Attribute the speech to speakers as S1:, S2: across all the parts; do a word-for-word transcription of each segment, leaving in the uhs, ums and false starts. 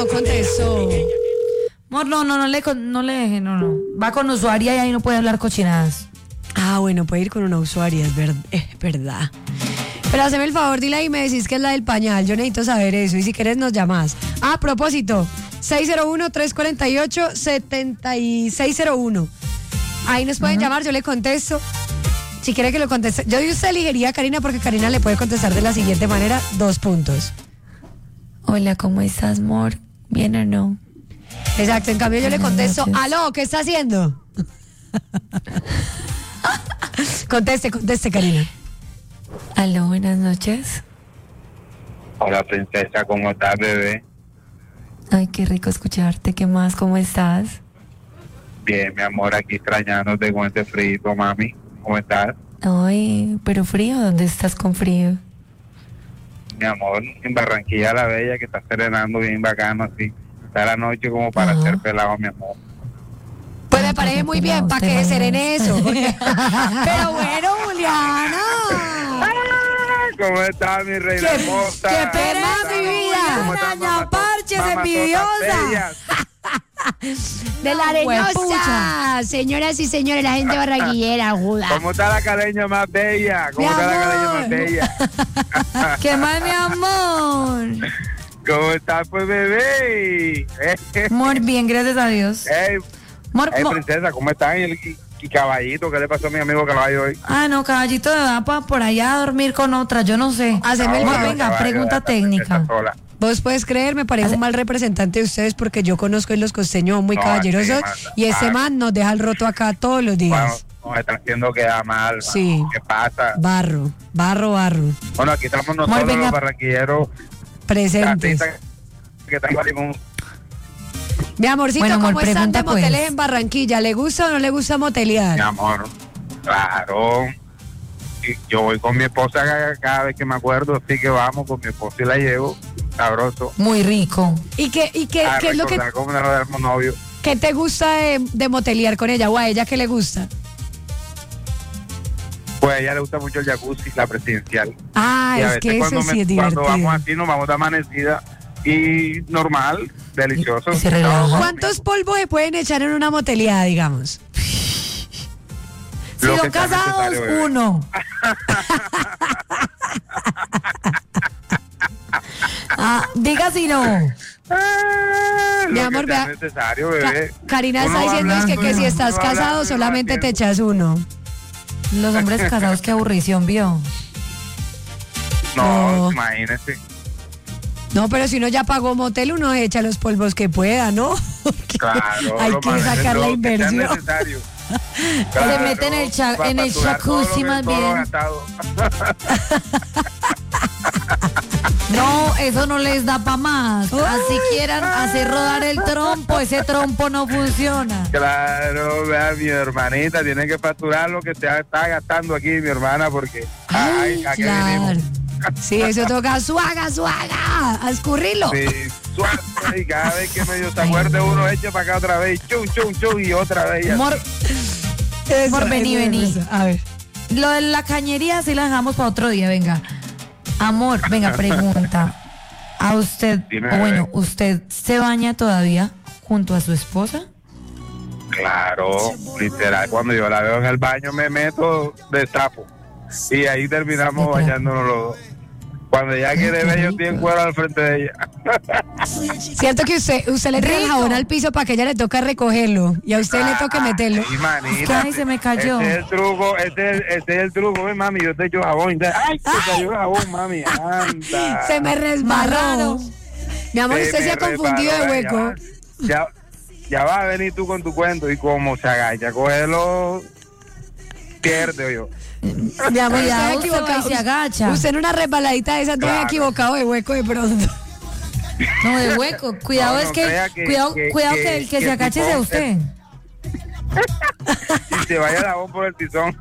S1: No contestó.
S2: Amor, no, no, no le, no le deje, no, no. Va con usuaria y ahí no puede hablar cochinadas.
S1: Ah, bueno, puede ir con una usuaria, es, ver, es verdad. Pero haceme el favor, dile ahí y me decís que es la del pañal. Yo necesito saber eso. Y si querés nos llamás. Ah, a propósito, seis cero uno, tres cuatro ocho, siete seis cero uno. Ahí nos pueden uh-huh. llamar, yo le contesto. Si quiere que lo conteste. Yo de usted elegiría a Karina porque Karina le puede contestar de la siguiente manera, dos puntos.
S2: Hola, ¿cómo estás, amor? ¿Bien o no?
S1: Exacto, en cambio yo le contesto, aló, ¿qué está haciendo? Conteste, conteste, Karina.
S2: Aló, buenas noches.
S3: Hola, princesa, ¿cómo estás, bebé?
S2: Ay, qué rico escucharte. ¿Qué más? ¿Cómo estás?
S3: Bien, mi amor, aquí extrañándote con este frío, mami. ¿Cómo estás?
S2: Ay, pero frío, ¿dónde estás con frío?
S3: Mi amor, en Barranquilla la Bella, que está serenando bien bacano, así. Está la noche como para Ajá. ser pelado, mi amor.
S1: Pues me parece muy bien, para que serene eso. Pero bueno, Juliana.
S3: ¿Cómo estás, mi reina
S1: ¿Qué,
S3: hermosa?
S1: ¡Qué pena, mi vida! ¡Doña Parches, envidiosa! De la Arenosa, señoras y señores, la gente barranquillera, aguda.
S3: ¿Cómo está la caleña más bella? ¿Cómo
S1: mi
S3: está
S1: amor.
S3: la caleña más bella?
S2: ¿Qué más, mi amor?
S3: ¿Cómo estás, pues, bebé?
S2: Amor, bien, gracias a Dios.
S3: Hey,
S2: Amor,
S3: hey
S2: mo-
S3: princesa, ¿cómo estás? Y, el, y caballito, ¿qué le pasó a mi amigo caballo hoy?
S2: Ah, no, caballito, va pa- por allá a dormir con otra, yo no sé.
S1: Haceme el
S2: Amor,
S1: favor.
S2: venga,
S3: caballo,
S2: pregunta
S3: la
S2: técnica.
S3: princesa sola.
S1: Vos puedes creer, me parece un mal representante de ustedes porque yo conozco a los costeños muy
S3: No,
S1: caballerosos
S3: sí, man.
S1: y ese
S3: Ah.
S1: man nos deja el roto acá todos los
S3: Bueno,
S1: días.
S3: nos está haciendo quedar mal. man.
S1: Sí.
S3: ¿Qué pasa?
S1: Barro, barro, barro.
S3: Bueno, aquí estamos nosotros
S2: venga.
S3: los barranquilleros.
S1: Presentes.
S3: artistas que están aquí con...
S1: Mi amorcito,
S2: Bueno, amor,
S1: ¿cómo están de
S2: pregunta, pues.
S1: moteles en Barranquilla? ¿Le gusta o no le gusta motelear?
S3: Mi amor, claro. Y yo voy con mi esposa cada, cada vez que me acuerdo, así que vamos con mi esposa y la llevo. Sabroso.
S2: Muy rico.
S1: ¿Y qué, y qué,
S3: A
S1: qué es lo que,
S3: recordar cómo nos éramos novios.
S1: qué te gusta de, de motelear con ella o a ella qué le gusta?
S3: Pues a ella le gusta mucho el jacuzzi, la presidencial.
S1: Ah,
S3: y a
S1: es
S3: veces
S1: que eso
S3: cuando,
S1: sí
S3: me-
S1: es
S3: cuando
S1: divertido.
S3: vamos así nos vamos de amanecida y normal, delicioso.
S2: Y se relaja.
S1: ¿Cuántos polvos se pueden echar en una moteleada, digamos?
S2: Si
S3: Lo
S2: son
S3: que sea
S2: casados,
S3: necesario, bebé.
S2: uno. Ah, diga si no.
S3: Ah,
S1: Mi
S3: lo
S1: amor,
S3: que sea
S1: vea.
S3: necesario,
S1: Ca-
S3: bebé.
S1: Karina
S3: Uno
S1: está
S3: va
S1: diciendo es que,
S3: hablando
S1: que si
S3: y
S1: estás
S3: uno va
S1: casado
S3: hablando y va
S1: solamente te
S3: haciendo.
S1: echas uno.
S2: Los hombres casados, qué aburrición, vio.
S3: No,
S1: No.
S3: imagínese.
S1: No, pero si uno ya pagó motel, uno echa los polvos que pueda, ¿no? Porque
S3: Claro,
S1: hay
S3: lo
S1: que
S3: más-
S1: sacar
S3: lo
S1: la
S3: que sea
S1: inversión.
S3: necesario.
S2: Se mete en el cha-
S3: para
S2: en el
S3: facturar todo lo
S2: jacuzzi
S3: que-
S2: más
S3: todo lo
S2: bien.
S3: gastado.
S2: No, eso no les da pa' más. Así quieran hacer rodar el trompo, ese trompo no funciona.
S3: Claro, vea, mi hermanita, tiene que facturar lo que se está gastando aquí, mi hermana, porque ay, ¿a qué
S1: Claro.
S3: venimos?
S1: Sí, eso toca suaga, suaga, a escurrirlo.
S3: Sí, suave, y cada vez que medio se acuerde uno echa para acá otra vez, chum, chum, chum, y otra vez. y así.
S2: Amor,
S1: Eso,
S2: Amor, vení,
S1: eso,
S2: vení.
S1: eso. A ver.
S2: lo de la cañería sí la dejamos para otro día, venga. Amor, venga, pregunta. ¿A usted,
S3: Dime,
S2: o bueno,
S3: bebé.
S2: usted se baña todavía junto a su esposa?
S3: Claro, literal, cuando yo la veo en el baño me meto de sapo. Y ahí terminamos
S2: De trapo.
S3: bañándonos los dos. Cuando ella quiere
S2: qué
S3: ver, yo
S2: rico.
S3: estoy en cuero al frente de ella.
S1: Cierto que usted, usted le tira el
S2: Rico.
S1: jabón al piso para que ella le toque recogerlo y a usted le toque meterlo.
S3: Ay, manita,
S2: Es que, ay, se me cayó.
S3: Ese es el truco, ese es, ese es el truco, ven, mami, yo te echo jabón. Ay, te cayó jabón, mami, anda.
S1: Se me resbaló.
S2: Marrano.
S1: Mi amor,
S3: Se
S1: usted se
S3: me
S1: ha confundido de
S3: resbaló,
S1: hueco.
S3: Ya, va- ya, ya vas a venir tú con tu cuento y como se agacha, cógelo, pierde yo.
S1: Mi amor, usted
S2: Cuidado,
S1: ha
S2: se va y
S1: equivocado.
S2: se agacha.
S1: Usted en una resbaladita de esas no se ha
S3: Claro.
S1: equivocado de hueco de pronto.
S2: No, de hueco. Cuidado,
S3: No,
S2: es
S3: no
S2: que,
S3: crea que-
S2: cuidado,
S3: que-
S2: cuidado
S3: que-
S2: que el que,
S3: que
S2: se agache
S3: tipo-
S2: sea usted.
S3: Y se vaya el jabón por el tizón.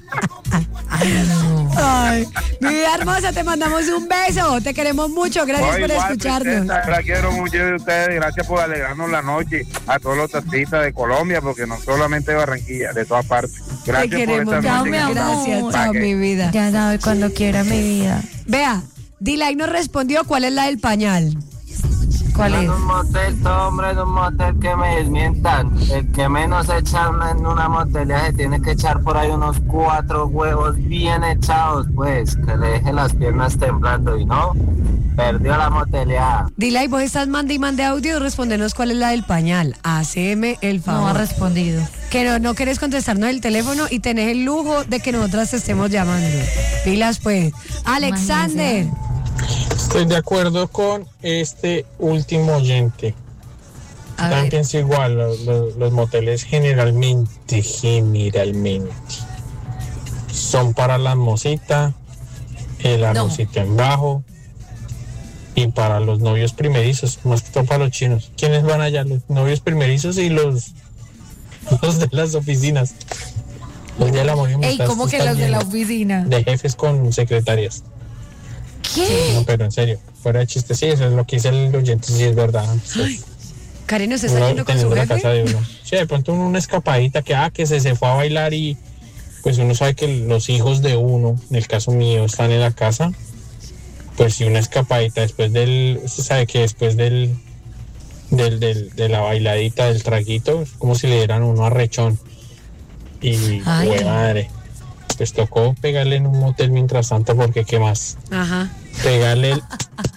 S1: Ay, mi vida hermosa, te mandamos un beso. Te queremos mucho. Gracias
S3: No,
S1: por
S3: igual,
S1: escucharnos.
S3: princesa, la quiero mucho de ustedes. Gracias por alegrarnos la noche a todos los taxistas de Colombia, porque no solamente de Barranquilla, de todas partes.
S1: Te
S3: Gracias por
S1: queremos.
S3: esta
S2: Chao,
S3: noche.
S2: mi amor.
S1: Gracias, chao,
S3: Pa' que-
S1: mi vida.
S2: Ya sabe cuando quiera mi vida.
S1: Vea, Dilay nos respondió cuál es la del pañal.
S2: ¿Cuál es?
S4: En un motel, todo hombre en un motel que me desmientan. El que menos echa en una motelia se tiene que echar por ahí unos cuatro huevos bien echados, pues, que le dejen las piernas temblando y no, perdió la motelia.
S1: Dile, vos estás mande y mande audio, respondenos cuál es la del pañal. Haceme el favor.
S2: No ha respondido.
S1: Que no, no querés contestarnos el teléfono y tenés el lujo de que nosotras te estemos llamando. Pilas, pues. Alexander.
S5: Estoy de acuerdo con este último oyente.
S1: A
S5: También
S1: ver.
S5: pienso igual, los, los- los moteles generalmente, generalmente, son para la mosita, el arrocito en bajo y para los novios primerizos, más que todo para los chinos. ¿Quiénes van allá? Los novios primerizos y los, los de las oficinas. Los de la amor y
S2: Ey,
S5: amistad
S2: ¿cómo que
S5: están
S2: los de la
S5: llenos
S2: oficina?
S5: de jefes con secretarias.
S2: ¿Qué?
S5: No, pero en serio, fuera de chiste, sí, eso es lo que dice el oyente, sí es verdad. Sí.
S1: Karen, ¿nos está
S5: Uno
S1: yendo con su
S5: teniendo la
S1: jefe?
S5: casa de uno. Sí, de pronto uno una escapadita que, ah, que se, se fue a bailar y pues uno sabe que los hijos de uno, en el caso mío, están en la casa. Pues si una escapadita después del, usted sabe que después del, del, del de la bailadita, del traguito, es como si le dieran uno arrechón. Y,
S2: Ay.
S5: güey, madre, pues tocó pegarle en un motel mientras tanto porque qué más.
S1: Ajá.
S5: Pegarle el-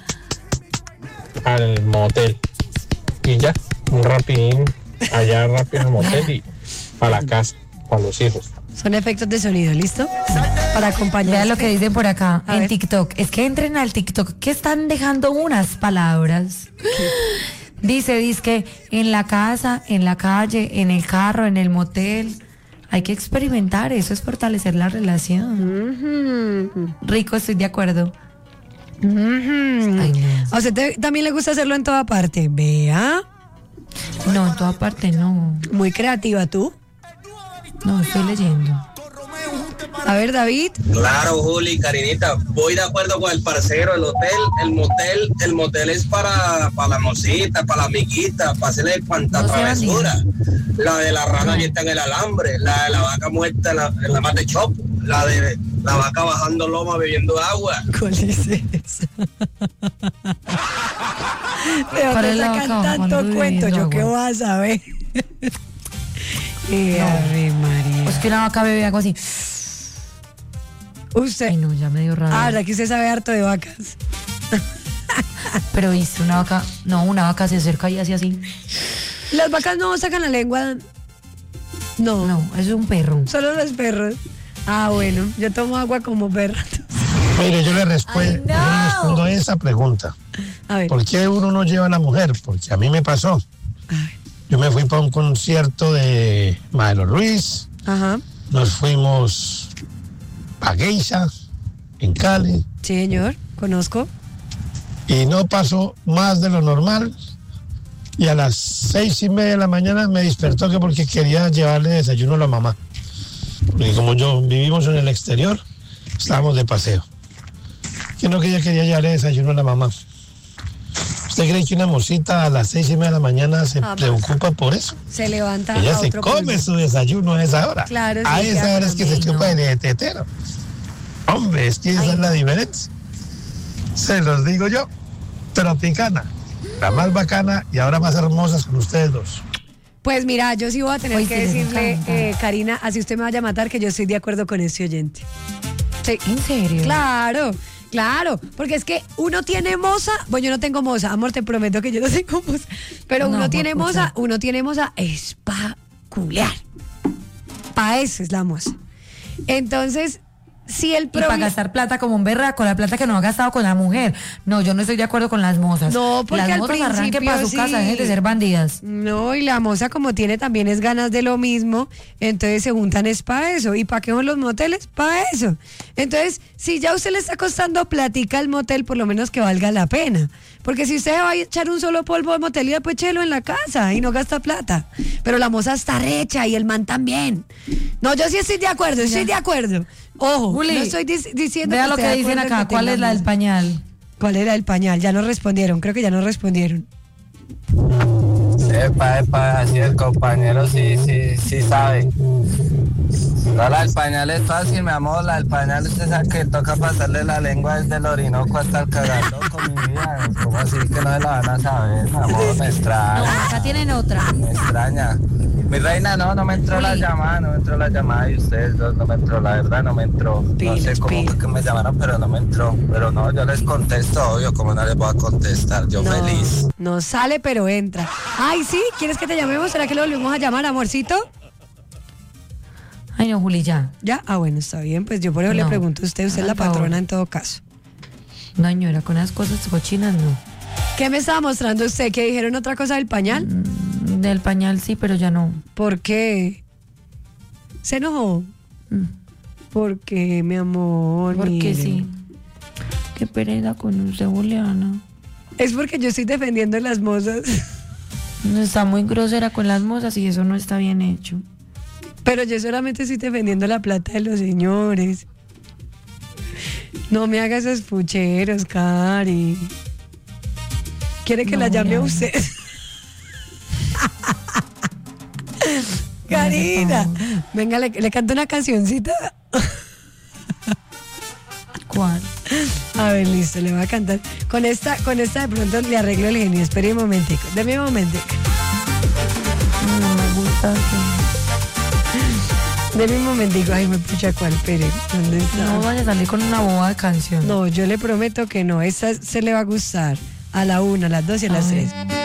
S5: al motel y ya, un rapidín allá rápido en el motel y para la casa, para los hijos.
S1: Son efectos de sonido, ¿listo? Para acompañar.
S2: Vean lo que dicen por acá
S1: A
S2: en
S1: ver.
S2: TikTok. Es que entren al TikTok que están dejando unas palabras. Dice, dice que en la casa, en la calle, en el carro, en el motel. Hay que experimentar, eso es fortalecer la relación.
S1: Ujú.
S2: Rico, estoy de acuerdo.
S1: Ujú.
S2: Ay, no.
S1: A usted te- también le gusta hacerlo en toda parte. Vea.
S2: No, en toda parte no.
S1: Muy creativa tú.
S2: No, estoy leyendo.
S1: A ver, David.
S6: Claro, Juli, Karinita, voy de acuerdo con el parcero, el hotel, el motel, el motel es para, para la mosita, para la amiguita, para hacerle cuanta
S2: No sea
S6: travesura. La de la rana abierta en el alambre, la de la vaca muerta en la, en la mate chop, la de la vaca bajando loma bebiendo agua.
S1: ¿Cuál es esa? Te
S2: ¿Cuál es la
S1: sacan
S2: vaca
S1: tanto
S2: bajando
S1: cuento,
S2: bebiendo
S1: yo qué
S2: agua?
S1: vas a ver. Eh,
S2: No.
S1: Ave María.
S2: Es que una vaca bebe algo así.
S1: Usted.
S2: Ay, no, ya me dio raro.
S1: Ah, la que usted sabe harto de vacas.
S2: Pero viste, una vaca, no, una vaca se acerca y hace así.
S1: Las vacas no sacan la lengua. No,
S2: No, es un perro.
S1: solo los perros. Ah, bueno, yo tomo agua como perro.
S7: Mire, yo le, respu-
S2: Ay, no.
S7: yo le respondo a esa pregunta.
S1: A ver.
S7: ¿Por qué uno no lleva a la mujer? Porque a mí me pasó.
S1: Ay.
S7: Yo me fui para un concierto de Maelo Ruiz,
S1: Ajá.
S7: nos fuimos a Geisha, en Cali,
S1: Sí, señor, conozco.
S7: y no pasó más de lo normal. Y a las seis y media de la mañana me despertó que porque quería llevarle desayuno a la mamá. Porque como yo vivimos en el exterior, estábamos de paseo. Que no que ella quería llevarle desayuno a la mamá. ¿Usted cree que una mosita a las seis y media de la mañana se
S1: Jamás.
S7: preocupa por eso?
S1: Se levanta
S7: Ella
S1: a
S7: se
S1: otro
S7: come
S1: polvo.
S7: su desayuno a esa hora.
S1: Claro, sí,
S7: a
S1: ya,
S7: esa hora es que se
S2: ay,
S7: chupa
S2: no.
S7: el tetero. Hombre, es que esa
S2: Ay,
S7: es la
S2: no.
S7: diferencia. Se los digo yo. Tropicana, la más bacana y ahora más hermosas con ustedes dos.
S1: Pues mira, yo sí voy a tener
S2: Hoy
S1: que
S2: sí les
S1: decirle,
S2: encanta.
S1: eh, Karina, así usted me vaya a matar, que yo estoy de acuerdo con este oyente. Sí.
S2: ¿En serio?
S1: Claro, claro, porque es que uno tiene moza, bueno, yo no tengo moza, amor, te prometo que yo no tengo moza, pero
S2: No,
S1: uno
S2: por
S1: tiene
S2: pucha.
S1: moza, uno tiene moza es pa' culear. Pa' eso es la moza. Entonces, si el
S2: Y para
S1: problema...
S2: gastar plata como un berraco, la plata que no ha gastado con la mujer. No, yo no estoy de acuerdo con las mozas.
S1: No, porque
S2: las
S1: al
S2: mozas arranquen
S1: principio
S2: para su
S1: sí.
S2: casa, dejen de ser bandidas.
S1: No, y la moza como tiene también es ganas de lo mismo, entonces se juntan es para eso. ¿Y para qué son los moteles? Para eso. Entonces, si ya a usted le está costando platica al motel, por lo menos que valga la pena. Porque si usted va a echar un solo polvo de motelía, pues échelo en la casa y no gasta plata. Pero la moza está recha y el man también. No, yo sí estoy de acuerdo, estoy de acuerdo. Ojo,
S2: Juli,
S1: no estoy dic- diciendo
S2: Vea lo
S1: esté
S2: que
S1: de
S2: dicen
S1: acuerdo en
S2: acá.
S1: que
S2: ¿Cuál es la del
S1: tengamos-
S2: pañal?
S1: ¿Cuál era el pañal? Ya nos respondieron, creo que ya nos respondieron.
S4: Epa, epa, así el compañero sí, sí, sí sabe. No, la del pañal es fácil, mi amor. La del pañal usted sabe que toca pasarle la lengua desde el Orinoco hasta el cagarlo con mi vida. ¿Cómo así que no se la van a saber, mi amor? Me extraña.
S2: No, acá tienen otra.
S4: Me extraña. Mi reina, no, no me entró
S2: Uy.
S4: la llamada, no me entró la llamada de ustedes dos, no me entró, la verdad no me entró. No
S1: Pilas,
S4: sé cómo
S1: pilas.
S4: fue que me llamaron, pero no me entró. Pero no, yo les contesto, obvio, como no les voy a contestar, yo
S1: No,
S4: feliz.
S1: no sale, pero entra. Ay, sí, ¿quieres que te llamemos? ¿Será que lo volvemos a llamar, amorcito?
S2: Ay, no, Juli, ya.
S1: ¿Ya? Ah, bueno, está bien. Pues yo por eso le
S2: No.
S1: pregunto a usted, usted es la
S2: Por favor.
S1: patrona en todo caso.
S2: No, señora, con las cosas cochinas no.
S1: ¿Qué me estaba mostrando usted? ¿Que dijeron otra cosa del pañal?
S2: Mm, Del pañal sí, pero ya no.
S1: ¿Por qué? ¿Se enojó?
S2: Mm,
S1: ¿Por qué, mi amor?
S2: Porque
S1: Mire.
S2: sí. Qué pereza con usted, Juliana.
S1: Es porque yo estoy defendiendo a las mozas.
S2: Está muy grosera con las mozas y eso no está bien hecho.
S1: Pero yo solamente estoy defendiendo la plata de los señores. No me haga esos pucheros, Cari. ¿Quiere que
S2: No,
S1: la llame a
S2: Juliana.
S1: usted? Karina. Venga, le, le canto una cancioncita.
S2: ¿Cuál?
S1: A ver, listo, le voy a cantar. Con esta, con esta de pronto le arreglo el genio. Espere un momentico. Deme un momentico.
S2: No me gusta eso.
S1: Deme un momentico. Ay, me pucha cuál, Pere. ¿Dónde está?
S2: No vaya a salir con una boba de canción.
S1: No, yo le prometo que no. Esta se le va a gustar. A la una, a las dos y a las
S2: A ver.
S1: tres.